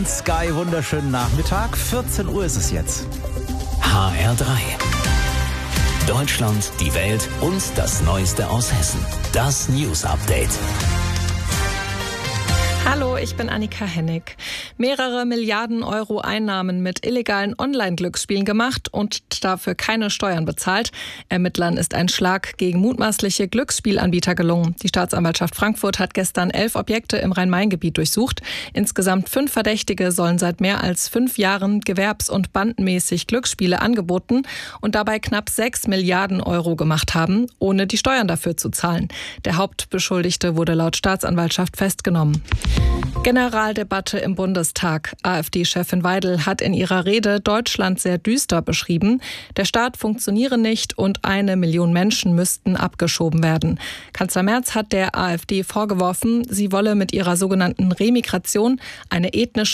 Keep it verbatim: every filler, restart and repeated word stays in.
Sky, wunderschönen Nachmittag. vierzehn Uhr ist es jetzt. H R drei. Deutschland, die Welt und das Neueste aus Hessen. Das News Update. Hallo, ich bin Annika Hennig. Mehrere Milliarden Euro Einnahmen mit illegalen Online-Glücksspielen gemacht und dafür keine Steuern bezahlt. Ermittlern ist ein Schlag gegen mutmaßliche Glücksspielanbieter gelungen. Die Staatsanwaltschaft Frankfurt hat gestern elf Objekte im Rhein-Main-Gebiet durchsucht. Insgesamt fünf Verdächtige sollen seit mehr als fünf Jahren gewerbs- und bandenmäßig Glücksspiele angeboten und dabei knapp sechs Milliarden Euro gemacht haben, ohne die Steuern dafür zu zahlen. Der Hauptbeschuldigte wurde laut Staatsanwaltschaft festgenommen. Generaldebatte im Bundestag. AfD-Chefin Weidel hat in ihrer Rede Deutschland sehr düster beschrieben. Der Staat funktioniere nicht und eine Million Menschen müssten abgeschoben werden. Kanzler Merz hat der AfD vorgeworfen, sie wolle mit ihrer sogenannten Remigration eine ethnische